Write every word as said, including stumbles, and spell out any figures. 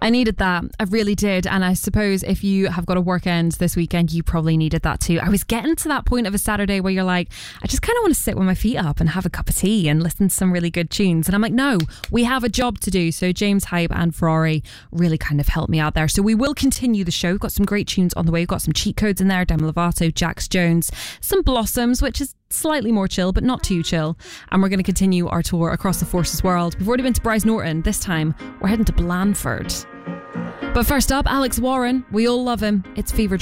I needed that. I really did. And I suppose if you have got a work end this weekend, you probably needed that too. I was getting to that point of a Saturday where you're like, I just kind of want to sit with my feet up and have a cup of tea and listen to some really good tunes. And I'm like, no, we have a job to do. So James Hype and Ferrari really kind of helped me out there. So we will continue the show. We've got some great tunes on the way. We've got some cheat codes in there. Demi Lovato, Jax Jones, some Blossoms, which is slightly more chill, but not too chill. And we're going to continue our tour across the Forces world. We've already been to Bryce Norton. This time, we're heading to Blandford. But first up, Alex Warren. We all love him. It's Fever